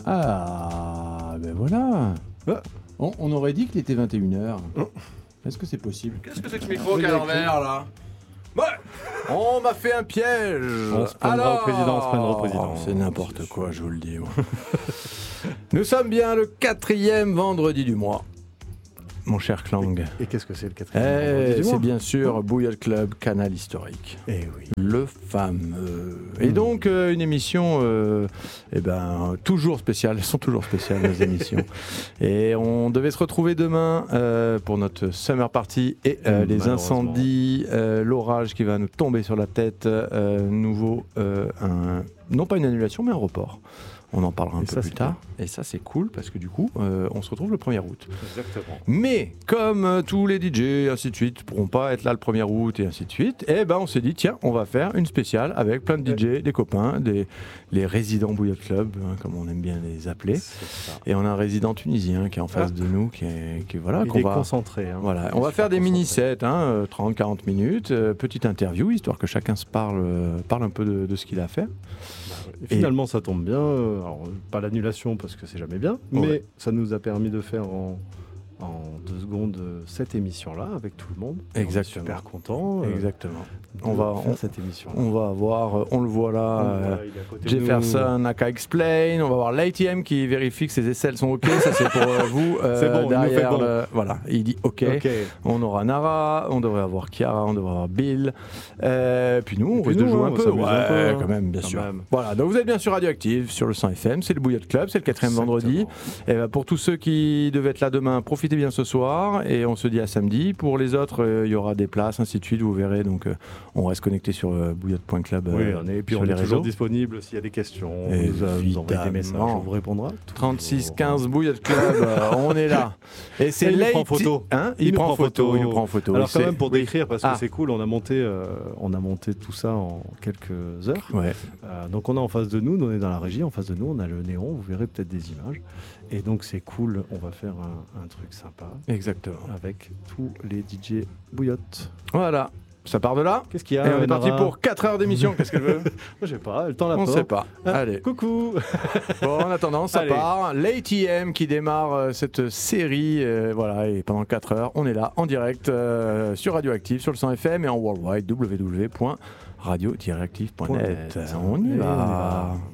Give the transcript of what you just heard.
Ah, ben voilà. On aurait dit qu'il était 21h. Est-ce que c'est possible? Qu'est-ce que c'est que ce micro qui est à l'envers là? Ouais. On m'a fait un piège. On se prendra au président, C'est n'importe quoi, je vous le dis. Moi. Nous sommes bien le 4e vendredi du mois. Mon cher Klang. Et qu'est-ce que c'est le 4e vendredi du mois? C'est bien sûr Bouillotte Club, canal historique. Eh oui. Le fameux. Et donc, une émission toujours spéciale. Elles sont toujours spéciales, les émissions. Et on devait se retrouver demain pour notre Summer Party et les incendies, l'orage qui va nous tomber sur la tête. Non pas une annulation, mais un report. On en parlera un peu plus tard. Et ça, c'est cool parce que du coup, on se retrouve le 1er août. Exactement. Mais comme tous les DJ, ainsi de suite, ne pourront pas être là le 1er août et ainsi de suite, on s'est dit, tiens, on va faire une spéciale avec plein de DJ, des copains, les résidents Bouillotte Club, comme on aime bien les appeler. Et on a un résident tunisien qui est en face de nous, qui est concentré. Hein. Voilà, on va faire des mini-sets, 30-40 minutes, petite interview, histoire que chacun se parle un peu de ce qu'il a fait. Et finalement, ça tombe bien. Alors, pas l'annulation parce que c'est jamais bien, mais ça nous a permis de faire en 2 secondes cette émission-là avec tout le monde. Exactement. On est super content. Exactement. On va faire cette émission. On va avoir, on le voit là, Jefferson, Aka Explain. On va avoir l'ATM qui vérifie que ses aisselles sont OK. Ça, c'est pour vous. C'est bon, derrière, il nous fait bon. Voilà, il dit OK. On aura Nara, on devrait avoir Chiara, on devrait avoir Bill. Puis nous, on risque de jouer un peu. Quand même, bien sûr. Voilà, donc vous êtes bien sur Radioactive, sur le 100 FM. C'est le Bouillotte Club, c'est le 4e vendredi. Et pour tous ceux qui devaient être là demain, profitez bien ce soir. Et on se dit à samedi. Pour les autres, il y aura des places, ainsi de suite. Vous verrez. Donc, on reste connecté sur bouillotte.club. Et puis on est toujours disponible s'il y a des questions. Vous envoyez des messages, on vous répondra. 36 15 Bouillotte Club, on est là. Et c'est il prend photo. Il nous prend photo. Alors quand même pour décrire, parce que c'est cool, on a monté tout ça en quelques heures. Ouais. Donc on est en face de nous, on est dans la régie, en face de nous, on a le néon, vous verrez peut-être des images. Et donc c'est cool, on va faire un truc sympa. Exactement. Avec tous les DJ Bouillotte. Voilà. Ça part de là. Qu'est-ce qu'il y a? Et on est parti pour 4 heures d'émission. Qu'est-ce qu'elle veut? Moi, je sais pas, le temps la On sait pas. Allez. Coucou. Bon, en attendant, ça part. L'ATM qui démarre cette série. Voilà, et pendant 4 heures, on est là en direct sur Radioactive, sur le 100 FM et en worldwide, www.radio-active.net. On y va.